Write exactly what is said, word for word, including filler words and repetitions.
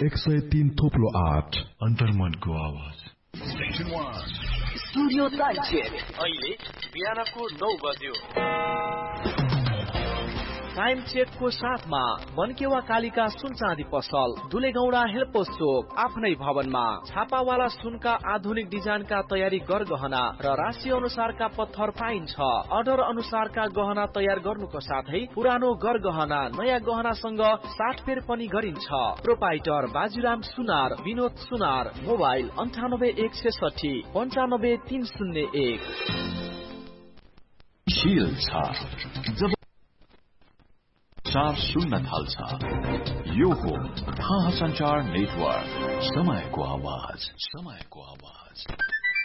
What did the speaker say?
एक सय तीन थोप्लो आठ अन्तर्मनको आवाज। स्टेशन वन स्टुडियो टाइम चेक। अहिले बिहानको नौ बज्यो। टाइम चेकको साथमा मनकेवा कालिका सुन चाँदी पसल, दुलेगौडा हेल्पोस चोक, आफ्नै भवनमा छापावाला सुनका आधुनिक डिजाइनका तयारी गरगहना र राशि अनुसारका पत्थर पाइन्छ। अर्डर अनुसारका गहना तयार गर्नुको साथै पुरानो गरगहना नयाँ गहनासँग साटफेर पनि गरिन्छ। प्रोपाइटर बाजुराम सुनार, विनोद सुनार, मोबाइल अन्ठानब्बे एक छेसठी पन्चानब्बे तीन शून्य एक। शील छ चार सुन्न थाल्छ। यो हो थाहा संचार नेटवर्क। समयको आवाज, समयको आवाज।